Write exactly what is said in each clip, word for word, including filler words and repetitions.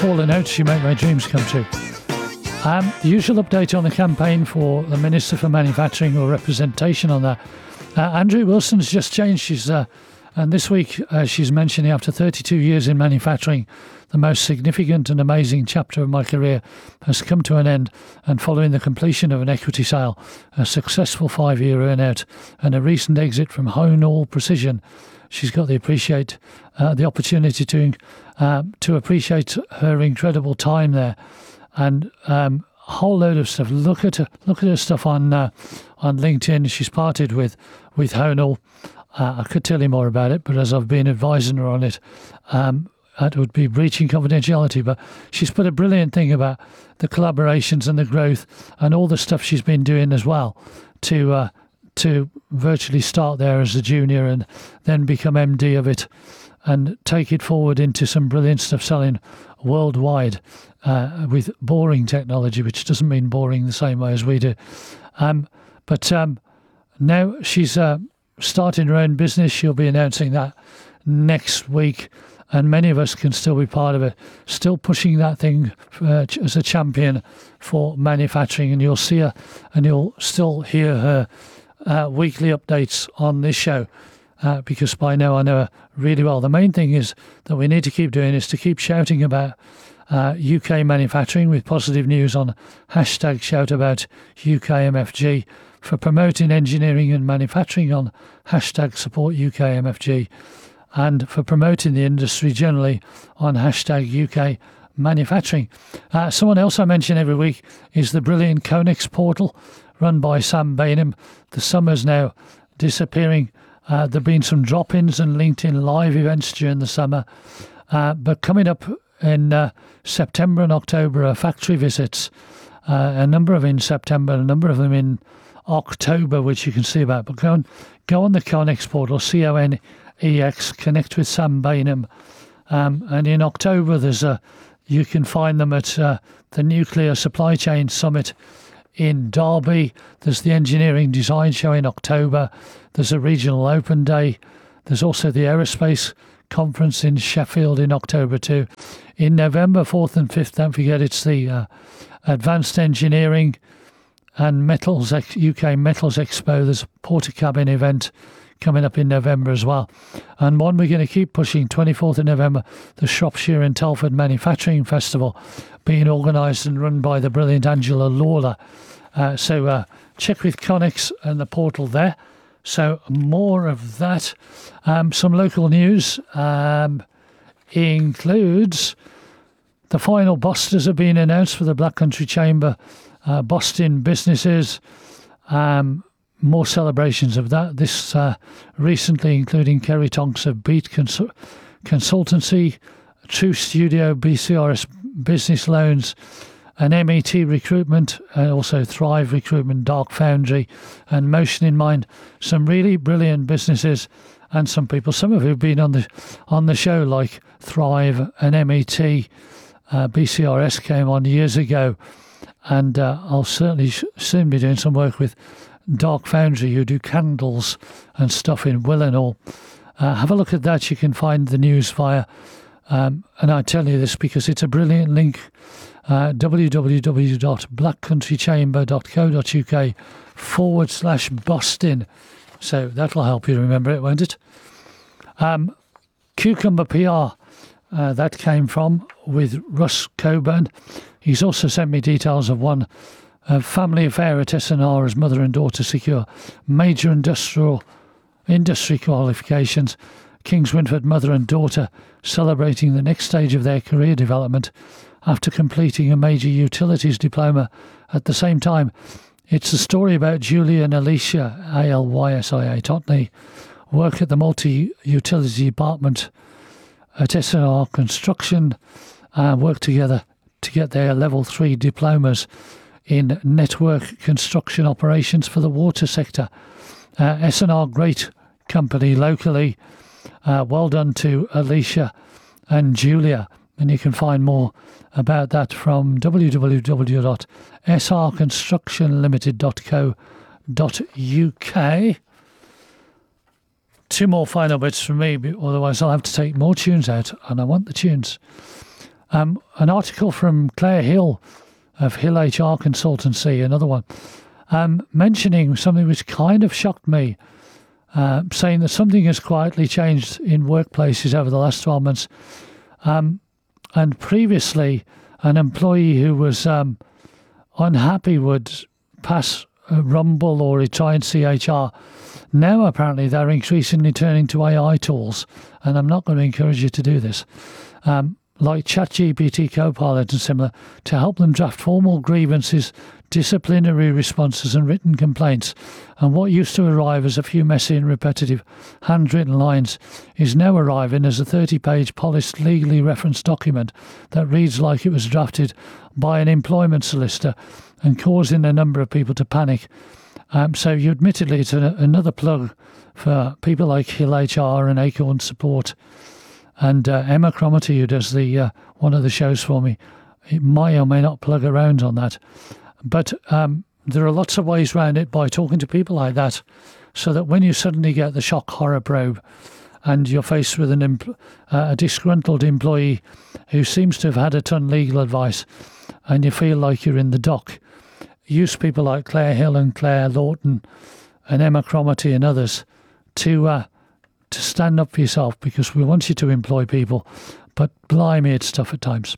Fallen Out, You Make My Dreams Come True. Um, the usual update on the campaign for the Minister for Manufacturing or representation on that. Uh, Andrea Wilson's just changed. She's, uh, and this week uh, she's mentioning after thirty-two years in manufacturing, the most significant and amazing chapter of my career has come to an end, and following the completion of an equity sale, a successful five-year earn-out and a recent exit from Honall Precision, she's got the appreciate uh, the opportunity to uh, to appreciate her incredible time there, and um, a whole load of stuff. Look at her, look at her stuff on uh, on LinkedIn. She's parted with with Honall. Uh, I could tell you more about it, but as I've been advising her on it, um, it would be breaching confidentiality. But she's put a brilliant thing about the collaborations and the growth and all the stuff she's been doing as well to uh, to virtually start there as a junior and then become M D of it and take it forward into some brilliant stuff selling worldwide uh, with boring technology, which doesn't mean boring the same way as we do. Um, but um, now she's uh, starting her own business. She'll be announcing that next week, and many of us can still be part of it, still pushing that thing uh, as a champion for manufacturing. And you'll see her and you'll still hear her uh, weekly updates on this show. Uh, because by now I know her really well. The main thing is that we need to keep doing is to keep shouting about uh, U K manufacturing with positive news on hashtag shout about U K M F G, for promoting engineering and manufacturing on hashtag support U K M F G, and for promoting the industry generally on hashtag U K manufacturing. Uh, someone else I mention every week is the brilliant Konex portal run by Sam Bainham. The summer's now disappearing. Uh, there have been some drop-ins and LinkedIn live events during the summer. Uh, but coming up in uh, September and October are factory visits. Uh, a number of in September, a number of them in October, which you can see about. But go on, go on the Konex portal, C O N E X, connect with Sam Bainham. Um, and in October, there's a, you can find them at uh, the Nuclear Supply Chain Summit in Derby. There's the Engineering Design Show in October. There's a Regional Open Day. There's also the Aerospace Conference in Sheffield in October too. In November fourth and fifth, don't forget, it's the uh, Advanced Engineering and Metals U K Metals Expo. There's a Portakabin event coming up in November as well. And one we're going to keep pushing, twenty-fourth of November, the Shropshire and Telford Manufacturing Festival, being organised and run by the brilliant Angela Lawler. Uh, so uh, check with Konex and the portal there. So more of that. Um, some local news um, includes the final Bosters have been announced for the Black Country Chamber uh, Boston businesses. Um, more celebrations of that this uh, recently, including Kerry Tonks of Beat Consul- Consultancy, True Studio, B C R S Business Loans, and M E T Recruitment, and also Thrive Recruitment, Dark Foundry, and Motion in Mind. Some really brilliant businesses, and some people, some of who have been on the on the show, like Thrive and M E T. Uh, B C R S came on years ago, and uh, I'll certainly sh- soon be doing some work with Dark Foundry, who do candles and stuff in Willenhall. Uh, have a look at that. You can find the news via, um, and I tell you this because it's a brilliant link, uh, www.blackcountrychamber.co.uk forward slash Boston. So that'll help you remember it, won't it? Um, Cucumber P R, uh, that came from with Russ Coburn. He's also sent me details of one uh, family affair at S N R as mother and daughter secure major industrial industry qualifications. Kings Winford mother and daughter celebrating the next stage of their career development after completing a major utilities diploma at the same time. It's a story about Julia and Alicia, A L Y S I A Totney, work at the multi-utility department at S N R Construction, and work together to get their level three diplomas in network construction operations for the water sector. Uh, S N R, great company locally. Uh, well done to Alicia and Julia. And you can find more about that from w w w dot s r construction limited dot co dot u k. Two more final bits from me, otherwise I'll have to take more tunes out, and I want the tunes. Um, an article from Claire Hill of Hill H R Consultancy, another one, um, mentioning something which kind of shocked me, uh, saying that something has quietly changed in workplaces over the last twelve months. Um, and previously, an employee who was um, unhappy would pass a Rumble or a try and see H R. Now, apparently, they're increasingly turning to A I tools, and I'm not going to encourage you to do this, um, like ChatGPT Copilot and similar, to help them draft formal grievances, disciplinary responses and written complaints. And what used to arrive as a few messy and repetitive handwritten lines is now arriving as a thirty-page polished, legally referenced document that reads like it was drafted by an employment solicitor and causing a number of people to panic. Um, so you admittedly, it's a, another plug for people like Hill H R and Acorn Support. And uh, Emma Cromarty, who does the uh, one of the shows for me, it may or may not plug around on that. But um, there are lots of ways around it by talking to people like that, so that when you suddenly get the shock horror probe and you're faced with an empl- uh, a disgruntled employee who seems to have had a ton of legal advice and you feel like you're in the dock, use people like Claire Hill and Claire Lawton and Emma Cromarty and others to uh, to stand up for yourself, because we want you to employ people, but blimey, it's tough at times.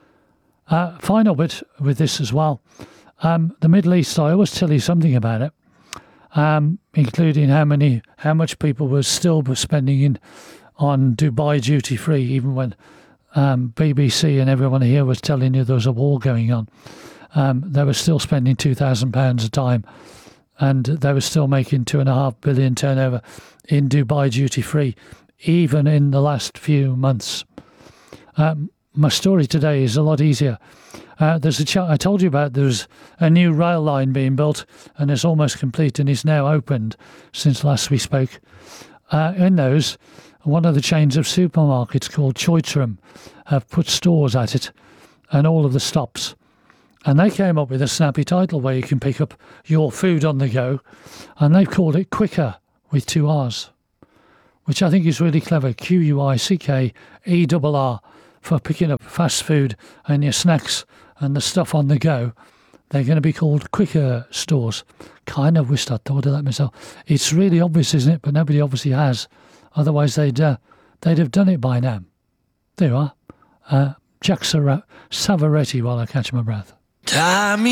Uh, final bit with this as well. Um, the Middle East, I always tell you something about it, um, including how many, how much people were still spending in on Dubai duty free, even when um, B B C and everyone here was telling you there was a war going on. Um, they were still spending two thousand pounds a time, and they were still making two and a half billion turnover in Dubai duty free, even in the last few months. Um, my story today is a lot easier. Uh, there's a ch- I told you about there's a new rail line being built, and it's almost complete and is now opened since last we spoke. Uh, in those, one of the chains of supermarkets called Choitram have put stores at it and all of the stops. And they came up with a snappy title where you can pick up your food on the go, and they've called it Quicker with two R's, which I think is really clever. Q U I C K E R R, for picking up fast food and your snacks and the stuff on the go. They're going to be called Quicker stores. Kind of wished I'd thought of that myself. It's really obvious, isn't it? But nobody obviously has. Otherwise, they'd uh, they'd have done it by now. There you are. Uh, Jack Savaretti while I catch my breath. Time